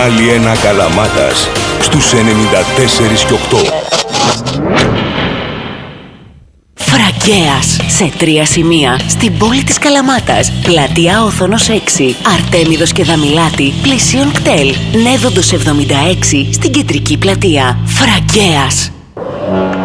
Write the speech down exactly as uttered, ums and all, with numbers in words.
Κανάλι ένα Καλαμάτας στους ενενήντα τέσσερα και οκτώ. Φραγκέας, σε τρία σημεία, στην πόλη της Καλαμάτας. Πλατεία Όθωνος έξι, Αρτέμιδος και Δαμιλάτη, πλησίον κτέλ. Νέδοντος εβδομήντα έξι, στην κεντρική πλατεία. Φραγκέας.